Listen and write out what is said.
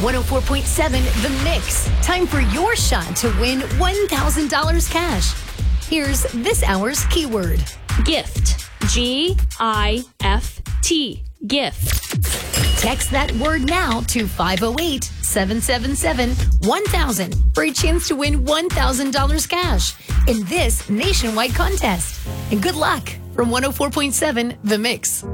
104.7 The Mix. Time for your shot to win $1,000 cash. Here's this hour's keyword. Gift. G-I-F-T. Gift. Text that word now to 508-777-1000 for a chance to win $1,000 cash in this nationwide contest. And good luck from 104.7 The Mix.